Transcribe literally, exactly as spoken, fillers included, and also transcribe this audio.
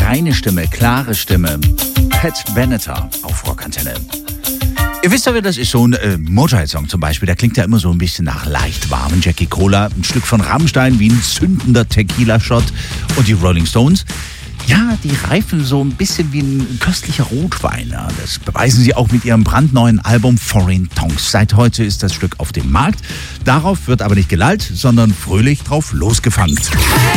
reine Stimme, klare Stimme. Pat Benatar auf Rockantenne. Ihr wisst ja, wie das ist, so ein äh, Motorhead-Song zum Beispiel, der klingt ja immer so ein bisschen nach leicht warmen Jackie Cola, ein Stück von Rammstein wie ein zündender Tequila-Shot und die Rolling Stones. Ja, die reifen so ein bisschen wie ein köstlicher Rotwein. Ja, das beweisen sie auch mit ihrem brandneuen Album Foreign Tongues. Seit heute ist das Stück auf dem Markt. Darauf wird aber nicht gelallt, sondern fröhlich drauf losgefangt.